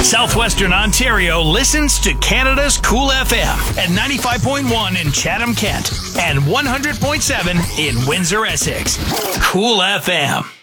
Southwestern Ontario listens to Canada's Cool FM at 95.1 in Chatham, Kent, and 100.7 in Windsor, Essex. Cool FM.